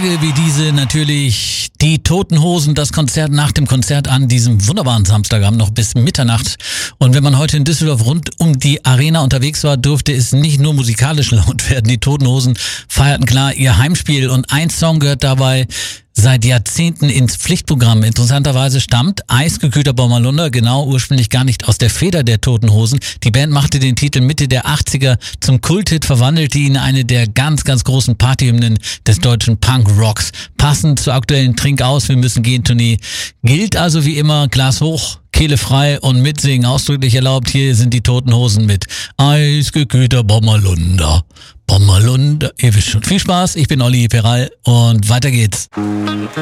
Tage wie diese natürlich die Toten Hosen, das Konzert nach dem Konzert an diesem wunderbaren Samstagabend noch bis Mitternacht. Und wenn man heute in Düsseldorf rund um die Arena unterwegs war, durfte es nicht nur musikalisch laut werden. Die Toten Hosen feierten klar ihr Heimspiel und ein Song gehört dabei seit Jahrzehnten ins Pflichtprogramm. Interessanterweise stammt Eisgekühlter Bommerlunder genau ursprünglich gar nicht aus der Feder der Toten Hosen. Die Band machte den Titel Mitte der 80er zum Kulthit, verwandelte ihn in eine der ganz, ganz großen Partyhymnen des deutschen Punk-Rocks. Passend zur aktuellen Trink aus, wir müssen gehen Tournee gilt also wie immer Glas hoch, Kehle frei und mitsingen ausdrücklich erlaubt. Hier sind die Toten Hosen mit Eisgekühlter Bommerlunder. Bommerlunder, ihr wisst schon. Viel Spaß, ich bin Olli Peral und weiter geht's.